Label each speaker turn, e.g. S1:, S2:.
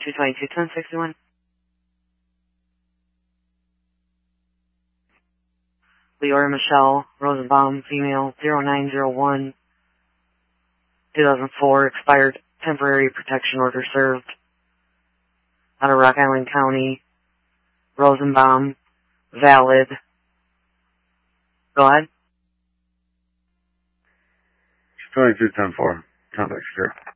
S1: 222-1061. Leora Michelle Rosenbaum, female, 0901, 2004, expired temporary protection order served out of Rock Island County. Rosenbaum, valid. Go ahead.
S2: 22-10-4, contact secure.